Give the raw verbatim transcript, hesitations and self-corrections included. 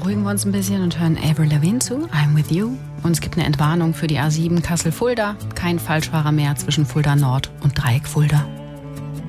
beruhigen wir uns ein bisschen und hören Avril Lavigne zu, I'm With You. Und es gibt eine Entwarnung für die A sieben Kassel-Fulda. Kein Falschfahrer mehr zwischen Fulda Nord und Dreieck Fulda.